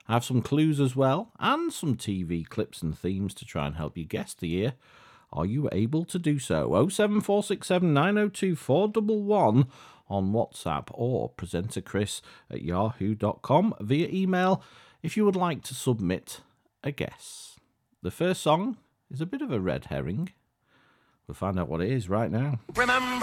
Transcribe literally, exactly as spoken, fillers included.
I have some clues as well, and some T V clips and themes to try and help you guess the year. Are you able to do so? oh seven four six seven nine oh two four one one on WhatsApp or presenterchris at yahoo dot com via email if you would like to submit a guess. The first song is a bit of a red herring. We'll find out what it is right now. Remember